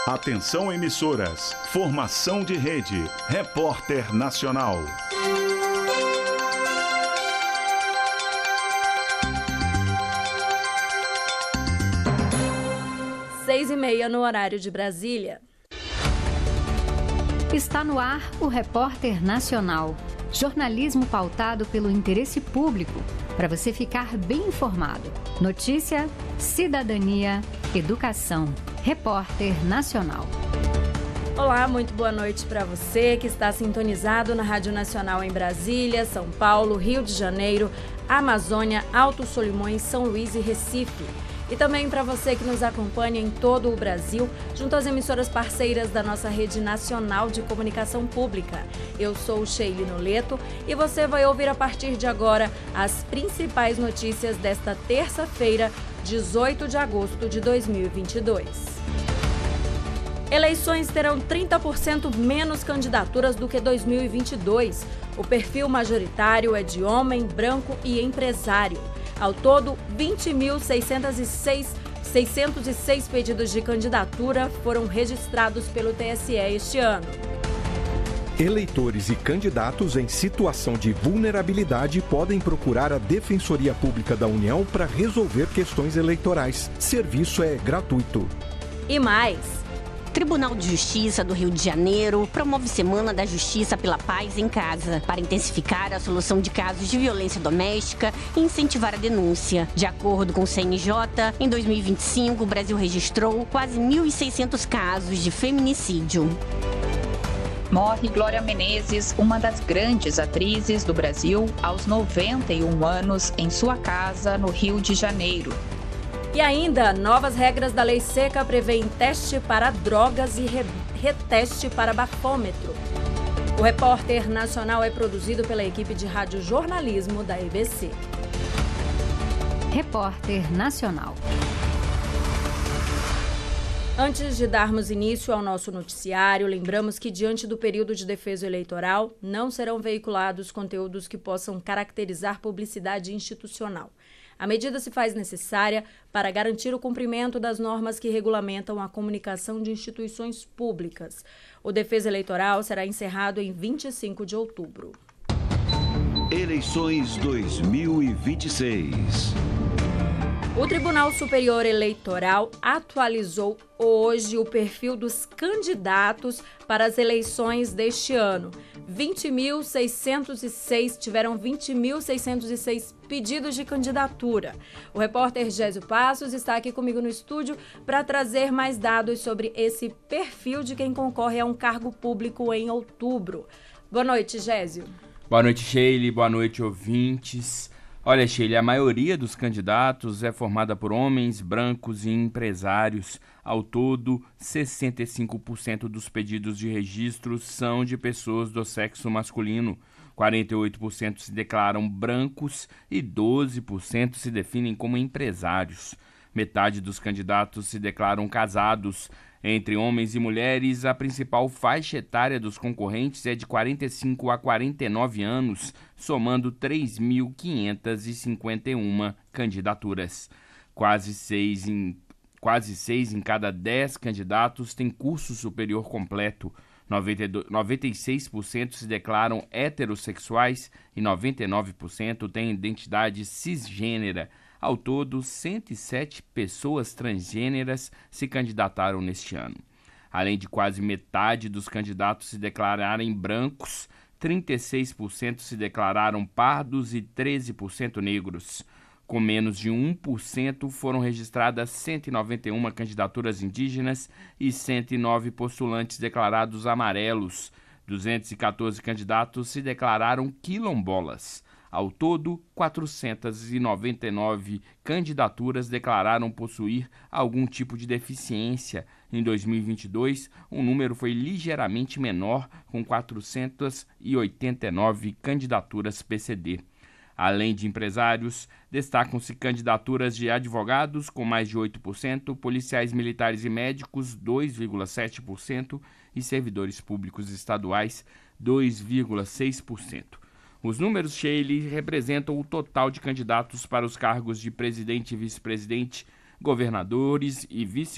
Atenção emissoras, formação de rede, Repórter Nacional. 6h30 no horário de Brasília. Está no ar o Repórter Nacional. Jornalismo pautado pelo interesse público, para você ficar bem informado. Notícia, cidadania, educação. Repórter Nacional. Olá, muito boa noite para você que está sintonizado na Rádio Nacional em Brasília, São Paulo, Rio de Janeiro, Amazônia, Alto Solimões, São Luís e Recife. E também para você que nos acompanha em todo o Brasil, junto às emissoras parceiras da nossa rede nacional de comunicação pública. Eu sou Sheila Noleto e você vai ouvir a partir de agora as principais notícias desta terça-feira, 18 de agosto de 2022. Eleições terão 30% menos candidaturas do que 2022. O perfil majoritário é de homem, branco e empresário. Ao todo, 20.606 pedidos de candidatura foram registrados pelo TSE este ano. Eleitores e candidatos em situação de vulnerabilidade podem procurar a Defensoria Pública da União para resolver questões eleitorais. Serviço é gratuito. E mais... Tribunal de Justiça do Rio de Janeiro promove Semana da Justiça pela Paz em Casa para intensificar a solução de casos de violência doméstica e incentivar a denúncia. De acordo com o CNJ, em 2025 o Brasil registrou quase 1.600 casos de feminicídio. Morre Glória Menezes, uma das grandes atrizes do Brasil, aos 91 anos, em sua casa, no Rio de Janeiro. E ainda, novas regras da Lei Seca prevêem teste para drogas e reteste para bafômetro. O Repórter Nacional é produzido pela equipe de radiojornalismo da EBC. Repórter Nacional. Antes de darmos início ao nosso noticiário, lembramos que, diante do período de defeso eleitoral, não serão veiculados conteúdos que possam caracterizar publicidade institucional. A medida se faz necessária para garantir o cumprimento das normas que regulamentam a comunicação de instituições públicas. O defeso eleitoral será encerrado em 25 de outubro. Eleições 2026. O Tribunal Superior Eleitoral atualizou hoje o perfil dos candidatos para as eleições deste ano. 20.606 tiveram 20.606 pedidos de candidatura. O repórter Gésio Passos está aqui comigo no estúdio para trazer mais dados sobre esse perfil de quem concorre a um cargo público em outubro. Boa noite, Gésio. Boa noite, Sheila. Boa noite, ouvintes. Olha, Sheila, a maioria dos candidatos é formada por homens, brancos e empresários. Ao todo, 65% dos pedidos de registro são de pessoas do sexo masculino. 48% se declaram brancos e 12% se definem como empresários. Metade dos candidatos se declaram casados. Entre homens e mulheres, a principal faixa etária dos concorrentes é de 45 a 49 anos, somando 3.551 candidaturas. Quase 6 em cada 10 candidatos têm curso superior completo. 96% se declaram heterossexuais e 99% têm identidade cisgênera. Ao todo, 107 pessoas transgêneras se candidataram neste ano. Além de quase metade dos candidatos se declararem brancos, 36% se declararam pardos e 13% negros. Com menos de 1%, foram registradas 191 candidaturas indígenas e 109 postulantes declarados amarelos. 214 candidatos se declararam quilombolas. Ao todo, 499 candidaturas declararam possuir algum tipo de deficiência. Em 2022, o número foi ligeiramente menor, com 489 candidaturas PCD. Além de empresários, destacam-se candidaturas de advogados, com mais de 8%, policiais militares e médicos, 2,7%, e servidores públicos estaduais, 2,6%. Os números, Sheila, representam o total de candidatos para os cargos de presidente e vice-presidente, governadores e vice